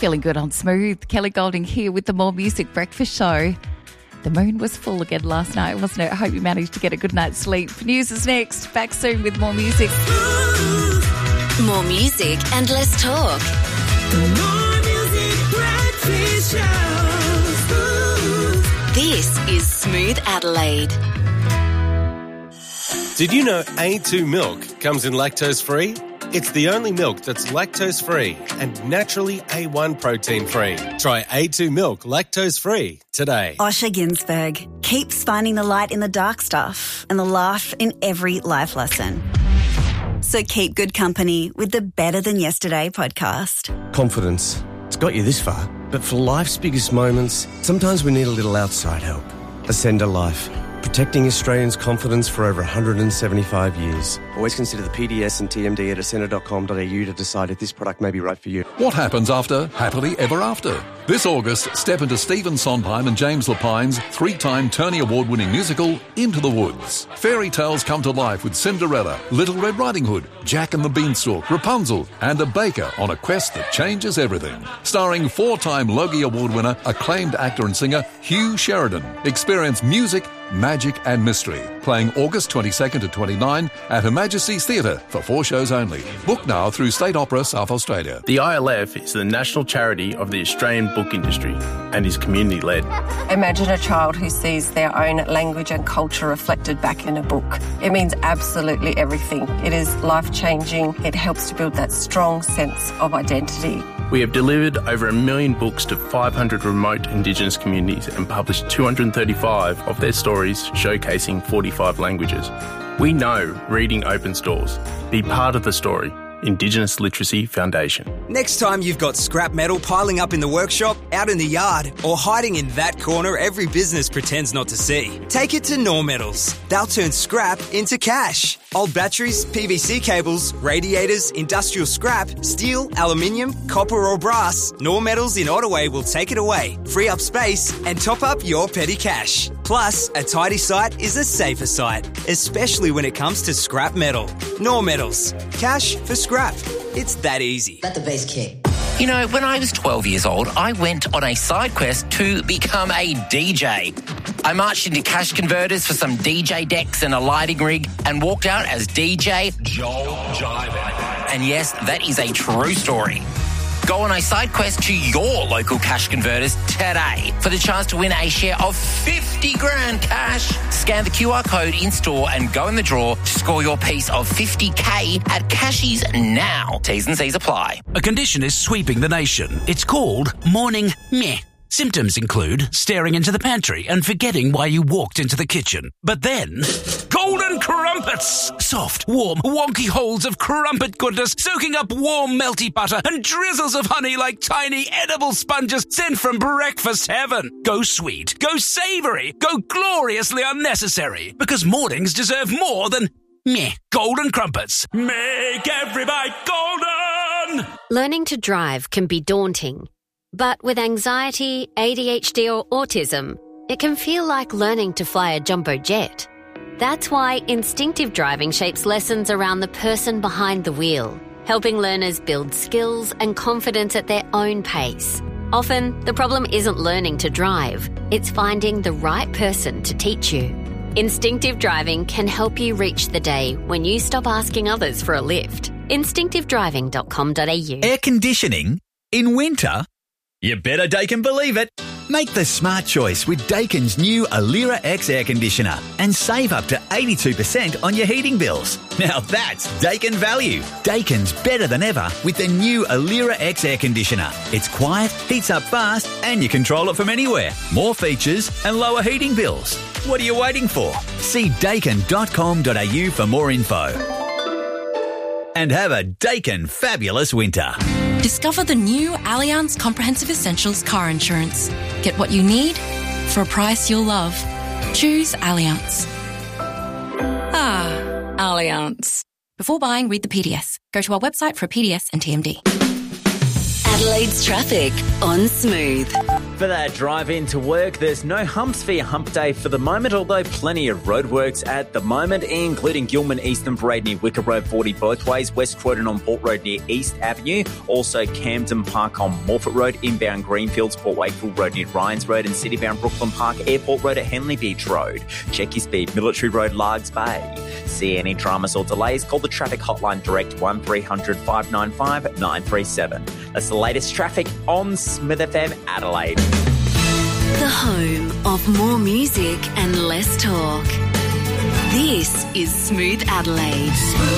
Feeling good on Smooth. Kelly Golding here with the More Music Breakfast Show. The moon was full again last night, wasn't it? I hope you managed to get a good night's sleep. News is next. Back soon with more music. More music and less talk. More Music Breakfast Show. This is Smooth Adelaide. Did you know A2 milk comes in lactose-free? It's the only milk that's lactose-free and naturally A1 protein-free. Try A2 milk lactose-free today. Osher Ginsberg keeps finding the light in the dark stuff and the laugh in every life lesson. So keep good company with the Better Than Yesterday podcast. Confidence. It's got you this far. But for life's biggest moments, sometimes we need a little outside help. Ascender Life. Protecting Australians' confidence for over 175 years. Always consider the PDS and TMD at ascender.com.au to decide if this product may be right for you. What happens after Happily Ever After? This August, step into Stephen Sondheim and James Lapine's 3-time Tony Award-winning musical, Into the Woods. Fairy tales come to life with Cinderella, Little Red Riding Hood, Jack and the Beanstalk, Rapunzel, and a baker on a quest that changes everything. Starring 4-time Logie Award winner, acclaimed actor and singer Hugh Sheridan. Experience music, magic and mystery. Playing August 22nd to 29 at Her Majesty's Theatre for 4 shows only. Book now through State Opera South Australia. The ILF is the national charity of the Australian book industry and is community-led. Imagine a child who sees their own language and culture reflected back in a book. It means absolutely everything. It is life-changing. It helps to build that strong sense of identity. We have delivered over 1 million books to 500 remote Indigenous communities and published 235 of their stories showcasing 45 languages. We know reading opens doors. Be part of the story. Indigenous Literacy Foundation. Next time you've got scrap metal piling up in the workshop, out in the yard, or hiding in that corner every business pretends not to see, take it to Knorr Metals. They'll turn scrap into cash. Old batteries, PVC cables, radiators, industrial scrap, steel, aluminium, copper or brass, Knorr Metals in Ottaway will take it away, free up space and top up your petty cash. Plus, a tidy site is a safer site, especially when it comes to scrap metal. Knorr Metals. Cash for scrap. It's that easy. Let the bass kick. You know, when I was 12 years old, I went on a side quest to become a DJ. I marched into cash converters for some DJ decks and a lighting rig and walked out as DJ Joel Jive. And yes, that is a true story. Go on a side quest to your local cash converters today for the chance to win a share of 50 grand cash. Scan the QR code in store and go in the draw to score your piece of 50k at Cashies now. T's and C's apply. A condition is sweeping the nation. It's called morning meh. Symptoms include staring into the pantry and forgetting why you walked into the kitchen. But then, golden crumpets! Soft, warm, wonky holes of crumpet goodness soaking up warm, melty butter and drizzles of honey like tiny edible sponges sent from breakfast heaven. Go sweet, go savoury, go gloriously unnecessary. Because mornings deserve more than meh. Golden crumpets. Make every bite golden! Learning to drive can be daunting. But with anxiety, ADHD or autism, it can feel like learning to fly a jumbo jet. That's why instinctive driving shapes lessons around the person behind the wheel, helping learners build skills and confidence at their own pace. Often, the problem isn't learning to drive, it's finding the right person to teach you. Instinctive driving can help you reach the day when you stop asking others for a lift. Instinctivedriving.com.au. Air conditioning? In winter? You better Daikin believe it. Make the smart choice with Daikin's new Alira X air conditioner and save up to 82% on your heating bills. Now that's Daikin value. Daikin's better than ever with the new Alira X air conditioner. It's quiet, heats up fast, and you control it from anywhere. More features and lower heating bills. What are you waiting for? See Daikin.com.au for more info. And have a Daikin fabulous winter. Discover the new Allianz Comprehensive Essentials car insurance. Get what you need for a price you'll love. Choose Allianz. Allianz. Before buying, read the PDS. Go to our website for a PDS and TMD. Adelaide's traffic on Smooth. For that drive into work, there's no humps for your hump day for the moment, although plenty of roadworks at the moment, including Gilman Eastern Parade near Wicker Road 40 both ways, West Croydon on Port Road near East Avenue, also Camden Park on Morfett Road, inbound Greenfields, Port Wakefield Road near Ryans Road, and citybound Brooklyn Park Airport Road at Henley Beach Road. Check your speed, Military Road, Largs Bay. See any dramas or delays, call the traffic hotline direct 1300 595 937. That's the latest traffic on Smith FM Adelaide. The home of more music and less talk. This is Smooth Adelaide.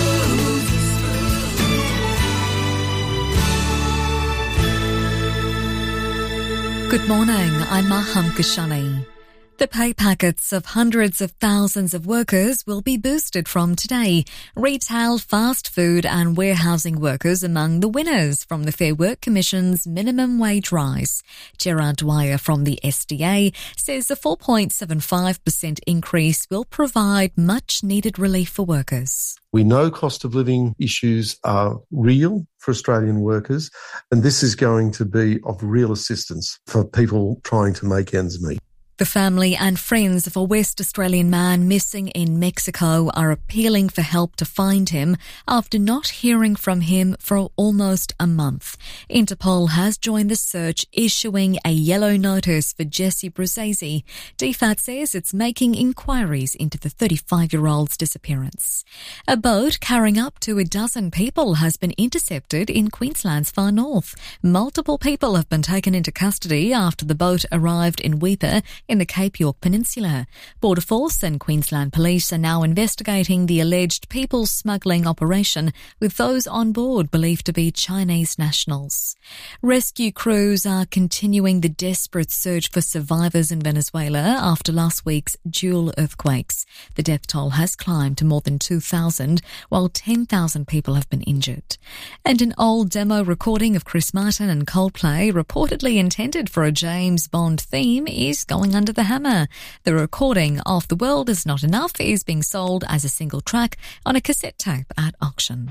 Good morning, I'm Maham Kashani. The pay packets of hundreds of thousands of workers will be boosted from today. Retail, fast food and warehousing workers among the winners from the Fair Work Commission's minimum wage rise. Gerard Dwyer from the SDA says the 4.75% increase will provide much needed relief for workers. We know cost of living issues are real for Australian workers, and this is going to be of real assistance for people trying to make ends meet. The family and friends of a West Australian man missing in Mexico are appealing for help to find him after not hearing from him for almost a month. Interpol has joined the search, issuing a yellow notice for Jesse Bruzzese. DFAT says it's making inquiries into the 35-year-old's disappearance. A boat carrying up to a dozen people has been intercepted in Queensland's far north. Multiple people have been taken into custody after the boat arrived in Weipa in the Cape York Peninsula. Border Force and Queensland Police are now investigating the alleged people smuggling operation, with those on board believed to be Chinese nationals. Rescue crews are continuing the desperate search for survivors in Venezuela after last week's dual earthquakes. The death toll has climbed to more than 2,000, while 10,000 people have been injured. And an old demo recording of Chris Martin and Coldplay, reportedly intended for a James Bond theme, is going under the hammer. The recording of The World Is Not Enough is being sold as a single track on a cassette tape at auction.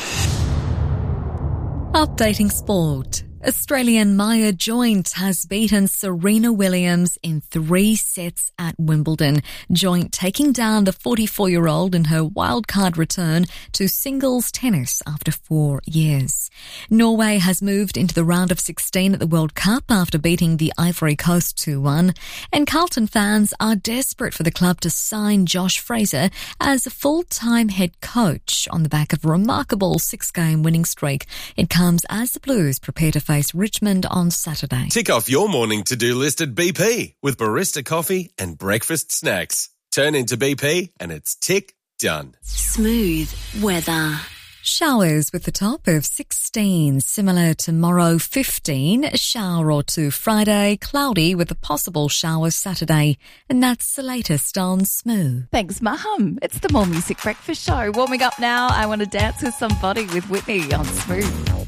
Updating sport. Australian Maya Joint has beaten Serena Williams in 3 sets at Wimbledon. Joint taking down the 44-year-old in her wildcard return to singles tennis after 4 years. Norway has moved into the round of 16 at the World Cup after beating the Ivory Coast 2-1. And Carlton fans are desperate for the club to sign Josh Fraser as a full-time head coach on the back of a remarkable 6-game winning streak. It comes as the Blues prepare to face Richmond on Saturday. Tick off your morning to-do list at BP with barista coffee and breakfast snacks. Turn into BP and it's tick done. Smooth weather. Showers with a top of 16, similar tomorrow 15, a shower or two Friday, cloudy with a possible shower Saturday. And that's the latest on Smooth. Thanks, Maham. It's the More Music Breakfast Show. Warming up now, I Want to Dance with Somebody with Whitney on Smooth.